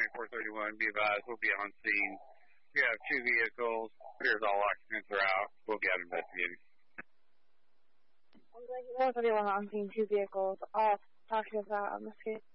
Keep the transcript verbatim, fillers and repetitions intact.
ninety-four thirty-one, be advised, we'll be on scene. We have two vehicles. Here's all occupants are out. We'll be out investigating. I'm ninety-four thirty-one on scene, two vehicles. All occupants are out on the street.